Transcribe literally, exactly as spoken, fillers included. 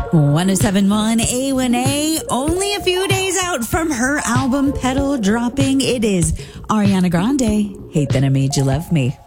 one oh seven point one A one A, only a few days out from her album Petal dropping. It is Ariana Grande, Hate That I Made You Love Me.